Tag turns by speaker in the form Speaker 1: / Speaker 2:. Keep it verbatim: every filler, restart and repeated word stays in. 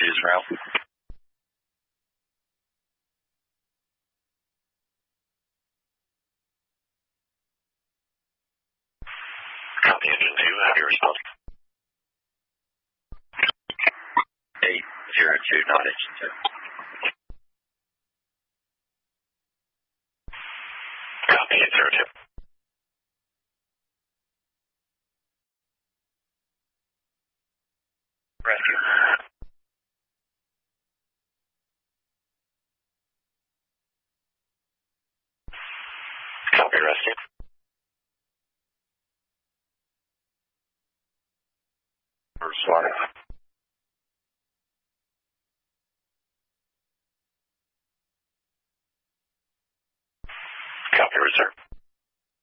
Speaker 1: Israel. Copy engine two, have your response. eight zero two, not engine two. Copy eight zero two. Rescue. Copy rescue. Responding.